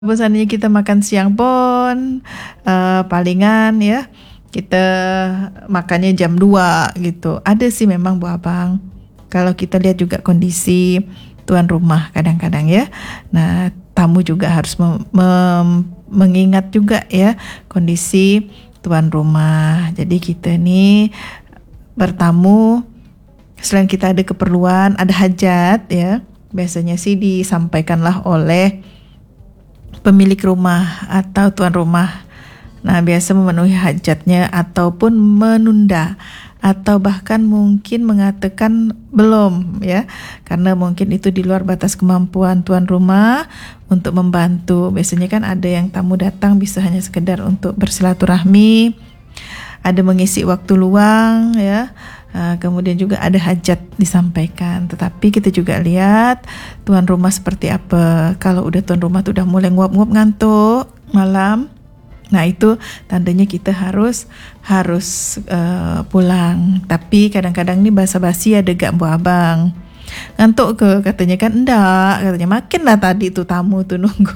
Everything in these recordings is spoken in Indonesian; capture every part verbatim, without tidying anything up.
Bosannya kita makan siang pun uh, palingan ya kita makannya jam dua gitu. Ada sih memang Bu Abang. Kalau kita lihat juga kondisi tuan rumah kadang-kadang ya. Nah, tamu juga harus mem- mem- mengingat juga ya kondisi tuan rumah. Jadi kita nih bertamu, selain kita ada keperluan, ada hajat ya. Biasanya sih disampaikanlah oleh pemilik rumah atau tuan rumah. Nah, biasa memenuhi hajatnya ataupun menunda atau bahkan mungkin mengatakan belum ya, karena mungkin itu di luar batas kemampuan tuan rumah untuk membantu. Biasanya kan ada yang tamu datang bisa hanya sekedar untuk bersilaturahmi, ada mengisi waktu luang ya. Uh, kemudian juga ada hajat disampaikan. Tetapi kita juga lihat tuan rumah seperti apa. Kalau udah tuan rumah tuh udah mulai nguap-nguap ngantuk malam, nah itu tandanya kita harus harus uh, pulang. Tapi kadang-kadang nih basa-basi ada gak Bu Abang, ngantuk ke katanya kan enggak, katanya makin lah tadi tuh tamu tuh nunggu.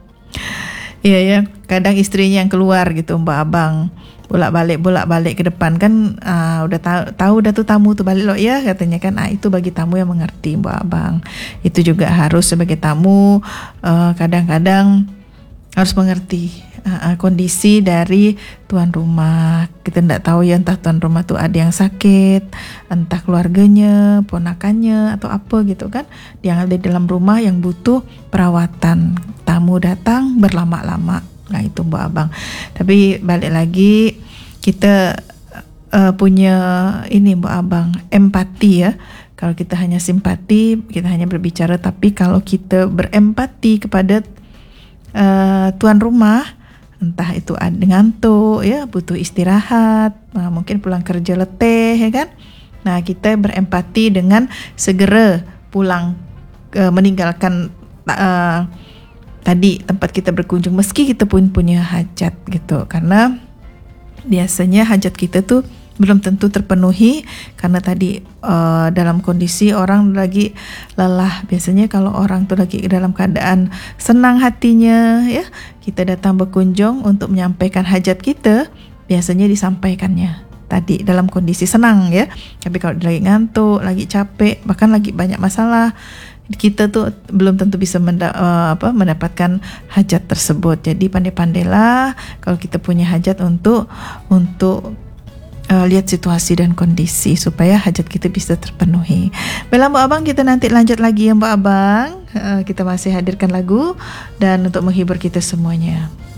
Iya ya, kadang istrinya yang keluar gitu Mbak Abang, bolak-balik bolak-balik ke depan kan, uh, udah tahu tahu udah tuh tamu tuh balik loh ya katanya kan. Ah, itu bagi tamu yang mengerti Mbak Abang. Itu juga harus sebagai tamu uh, kadang-kadang harus mengerti uh, uh, kondisi dari tuan rumah. Kita tidak tahu ya, entah tuan rumah tuh ada yang sakit, entah keluarganya, ponakannya atau apa gitu kan, yang ada di dalam rumah yang butuh perawatan. Tamu datang berlama-lama. Nah itu Mbak Abang. Tapi balik lagi kita uh, punya ini Mbak Abang, empati ya. Kalau kita hanya simpati, kita hanya berbicara, tapi kalau kita berempati kepada uh, tuan rumah, entah itu ada ngantuk ya, butuh istirahat, nah, mungkin pulang kerja letih ya kan. Nah kita berempati dengan segera pulang, uh, meninggalkan uh, tadi tempat kita berkunjung meski kita pun punya hajat gitu, karena biasanya hajat kita tuh belum tentu terpenuhi karena tadi uh, dalam kondisi orang lagi lelah. Biasanya kalau orang tuh lagi dalam keadaan senang hatinya ya, kita datang berkunjung untuk menyampaikan hajat kita, biasanya disampaikannya tadi dalam kondisi senang ya. Tapi kalau lagi ngantuk, lagi capek, bahkan lagi banyak masalah, kita tuh belum tentu bisa menda- uh, apa, mendapatkan hajat tersebut. Jadi pandai-pandailah kalau kita punya hajat untuk untuk uh, lihat situasi dan kondisi supaya hajat kita bisa terpenuhi. Baiklah Mbak Abang, kita nanti lanjut lagi ya Mbak Abang. Uh, kita masih hadirkan lagu dan untuk menghibur kita semuanya.